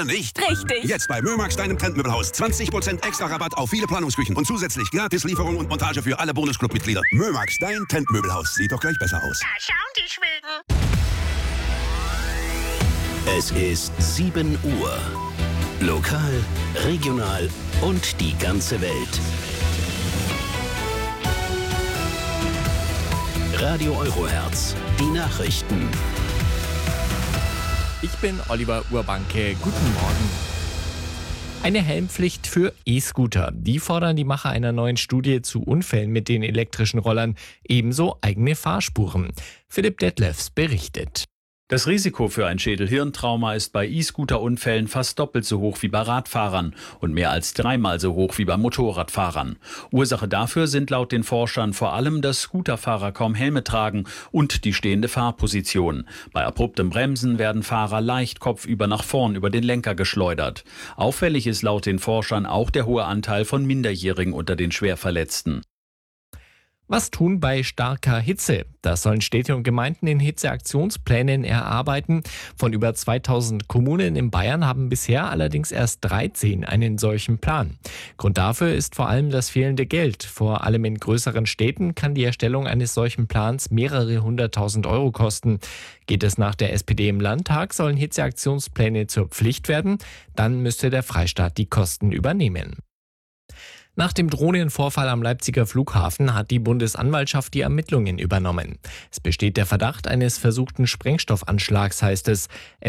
Nicht? Richtig. Jetzt bei Mömax, deinem Trendmöbelhaus. 20% extra Rabatt auf viele Planungsküchen und zusätzlich gratis Lieferung und Montage für alle Bonusclub-Mitglieder. Mömax, dein Trendmöbelhaus. Sieht doch gleich besser aus. Da schauen die Schweden. Es ist 7 Uhr. Lokal, regional und die ganze Welt. Radio Eurohertz, die Nachrichten. Ich bin Oliver Urbanke. Guten Morgen. Eine Helmpflicht für E-Scooter. Die fordern die Macher einer neuen Studie zu Unfällen mit den elektrischen Rollern. Ebenso eigene Fahrspuren. Philipp Detlefs berichtet. Das Risiko für ein Schädel-Hirntrauma ist bei E-Scooter-Unfällen fast doppelt so hoch wie bei Radfahrern und mehr als 3-mal so hoch wie bei Motorradfahrern. Ursache dafür sind laut den Forschern vor allem, dass Scooterfahrer kaum Helme tragen und die stehende Fahrposition. Bei abruptem Bremsen werden Fahrer leicht kopfüber nach vorn über den Lenker geschleudert. Auffällig ist laut den Forschern auch der hohe Anteil von Minderjährigen unter den Schwerverletzten. Was tun bei starker Hitze? Das sollen Städte und Gemeinden in Hitzeaktionsplänen erarbeiten. Von über 2000 Kommunen in Bayern haben bisher allerdings erst 13 einen solchen Plan. Grund dafür ist vor allem das fehlende Geld. Vor allem in größeren Städten kann die Erstellung eines solchen Plans mehrere 100.000 Euro kosten. Geht es nach der SPD im Landtag, sollen Hitzeaktionspläne zur Pflicht werden. Dann müsste der Freistaat die Kosten übernehmen. Nach dem Drohnenvorfall am Leipziger Flughafen hat die Bundesanwaltschaft die Ermittlungen übernommen. Es besteht der Verdacht eines versuchten Sprengstoffanschlags, heißt es.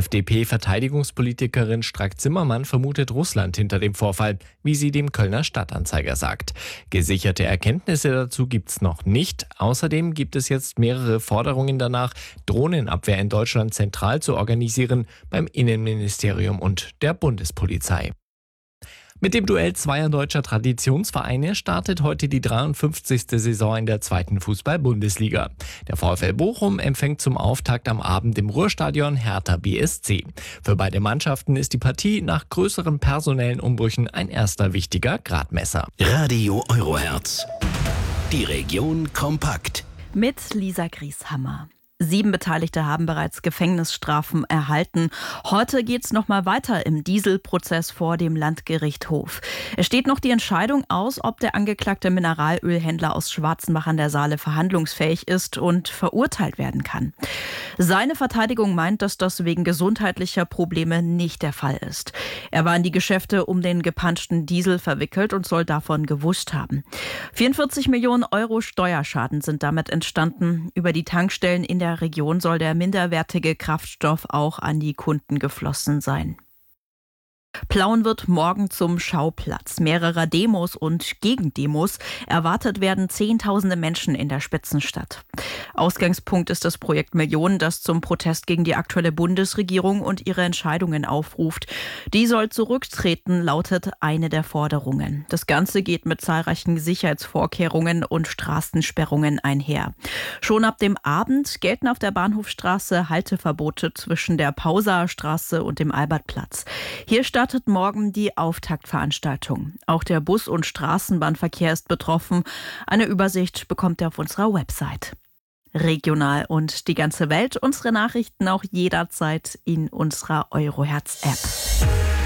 FDP-Verteidigungspolitikerin Strack-Zimmermann vermutet Russland hinter dem Vorfall, wie sie dem Kölner Stadtanzeiger sagt. Gesicherte Erkenntnisse dazu gibt's noch nicht. Außerdem gibt es jetzt mehrere Forderungen danach, Drohnenabwehr in Deutschland zentral zu organisieren beim Innenministerium und der Bundespolizei. Mit dem Duell zweier deutscher Traditionsvereine startet heute die 53. Saison in der 2. Fußball-Bundesliga. Der VfL Bochum empfängt zum Auftakt am Abend im Ruhrstadion Hertha BSC. Für beide Mannschaften ist die Partie nach größeren personellen Umbrüchen ein erster wichtiger Gradmesser. Radio Eurohertz, die Region kompakt. Mit Lisa Grieshammer. 7 Beteiligte haben bereits Gefängnisstrafen erhalten. Heute geht es nochmal weiter im Dieselprozess vor dem Landgericht Hof. Es steht noch die Entscheidung aus, ob der angeklagte Mineralölhändler aus Schwarzenbach an der Saale verhandlungsfähig ist und verurteilt werden kann. Seine Verteidigung meint, dass das wegen gesundheitlicher Probleme nicht der Fall ist. Er war in die Geschäfte um den gepanschten Diesel verwickelt und soll davon gewusst haben. 44 Millionen Euro Steuerschaden sind damit entstanden. Über die Tankstellen in der Region soll der minderwertige Kraftstoff auch an die Kunden geflossen sein. Plauen wird morgen zum Schauplatz mehrerer Demos und Gegendemos. Erwartet werden Zehntausende Menschen in der Spitzenstadt. Ausgangspunkt ist das Projekt Millionen, das zum Protest gegen die aktuelle Bundesregierung und ihre Entscheidungen aufruft. Die soll zurücktreten, lautet eine der Forderungen. Das Ganze geht mit zahlreichen Sicherheitsvorkehrungen und Straßensperrungen einher. Schon ab dem Abend gelten auf der Bahnhofstraße Halteverbote zwischen der Pausastraße und dem Albertplatz. Hier startet morgen die Auftaktveranstaltung. Auch der Bus- und Straßenbahnverkehr ist betroffen. Eine Übersicht bekommt ihr auf unserer Website. Regional und die ganze Welt. Unsere Nachrichten auch jederzeit in unserer Eurohertz-App.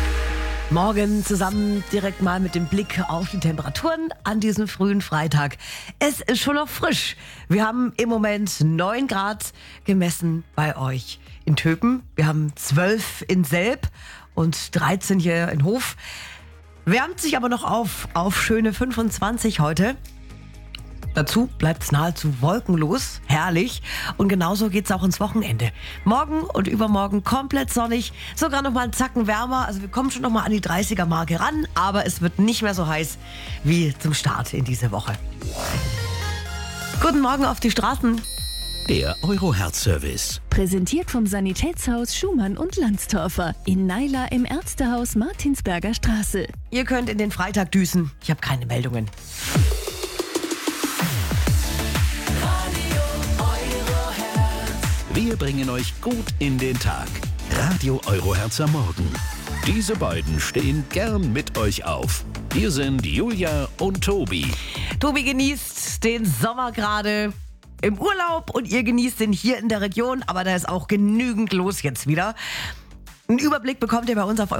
Morgen zusammen direkt mal mit dem Blick auf die Temperaturen an diesem frühen Freitag. Es ist schon noch frisch. Wir haben im Moment 9 Grad gemessen bei euch in Töpen. Wir haben 12 in Selb und 13 hier in Hof. Wärmt sich aber noch auf schöne 25 heute. Dazu bleibt es nahezu wolkenlos, herrlich. Und genauso geht es auch ins Wochenende. Morgen und übermorgen komplett sonnig, sogar noch mal einen Zacken wärmer. Also wir kommen schon noch mal an die 30er-Marke ran, aber es wird nicht mehr so heiß wie zum Start in diese Woche. Guten Morgen auf die Straßen. Der Eurohertz-Service. Präsentiert vom Sanitätshaus Schumann und Landstorfer in Naila im Ärztehaus Martinsberger Straße. Ihr könnt in den Freitag düsen. Ich habe keine Meldungen. Wir bringen euch gut in den Tag. Radio Eurohertz am Morgen. Diese beiden stehen gern mit euch auf. Hier sind Julia und Tobi. Tobi genießt den Sommer gerade im Urlaub und ihr genießt ihn hier in der Region. Aber da ist auch genügend los jetzt wieder. Einen Überblick bekommt ihr bei uns auf